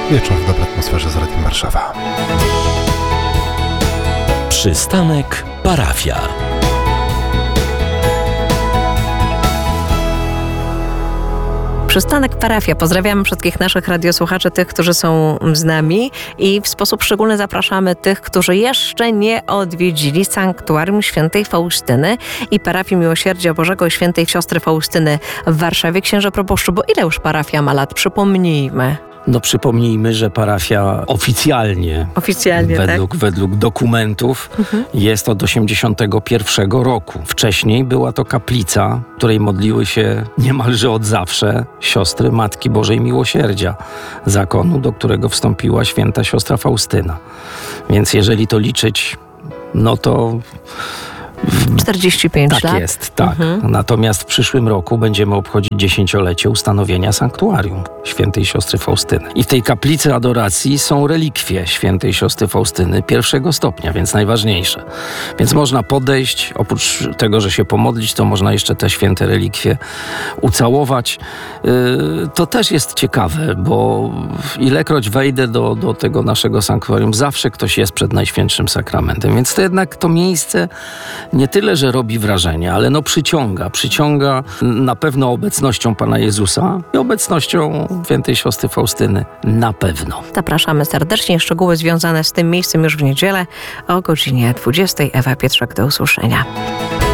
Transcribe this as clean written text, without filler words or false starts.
Wieczór w dobrej atmosferze z Radiem Warszawa. Przystanek Parafia. Przystanek Parafia. Pozdrawiamy wszystkich naszych radiosłuchaczy, tych, którzy są z nami i w sposób szczególny zapraszamy tych, którzy jeszcze nie odwiedzili Sanktuarium Świętej Faustyny i Parafii Miłosierdzia Bożego i Świętej Siostry Faustyny w Warszawie. Księże proboszczu, bo ile już parafia ma lat? Przypomnijmy. Przypomnijmy, że parafia oficjalnie według dokumentów jest od 1981 roku. Wcześniej była to kaplica, w której modliły się niemalże od zawsze siostry Matki Bożej Miłosierdzia, zakonu, do którego wstąpiła święta siostra Faustyna. Więc jeżeli to liczyć, to 45 lat? Tak jest, tak. Natomiast w przyszłym roku będziemy obchodzić 10-lecie ustanowienia sanktuarium świętej siostry Faustyny. I w tej kaplicy adoracji są relikwie świętej siostry Faustyny pierwszego stopnia, więc najważniejsze. Więc można podejść, oprócz tego, że się pomodlić, to można jeszcze te święte relikwie ucałować. To też jest ciekawe, bo ilekroć wejdę do tego naszego sanktuarium, zawsze ktoś jest przed Najświętszym Sakramentem. Więc to jednak to miejsce nie tyle, że robi wrażenie, ale przyciąga na pewno obecnością Pana Jezusa i obecnością świętej siostry Faustyny na pewno. Zapraszamy serdecznie. Szczegóły związane z tym miejscem już w niedzielę o godzinie 20. Ewa Pietrzak, do usłyszenia.